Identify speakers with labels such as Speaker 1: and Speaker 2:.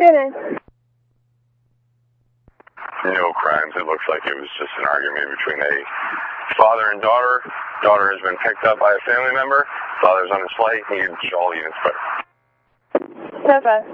Speaker 1: Unit.
Speaker 2: No crimes. It looks like it was just an argument between a father and daughter. Daughter has been picked up by a family member. Father's on his flight. He needs all units better.
Speaker 1: 7.